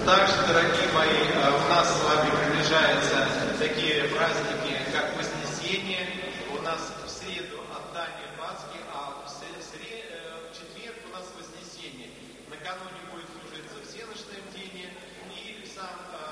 Также, дорогие мои, у нас с вами приближаются такие праздники, как Вознесение. У нас в среду отдание Пасхи, а в четверг у нас Вознесение. Накануне будет служиться всеночное бдение, и сам